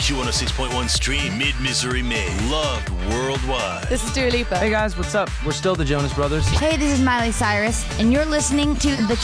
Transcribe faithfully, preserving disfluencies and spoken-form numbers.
Q one oh six point one stream, mid-Missouri, Maine. Loved worldwide. This is Dua Lipa. Hey guys, what's up? We're still the Jonas Brothers. Hey, this is Miley Cyrus, and you're listening to the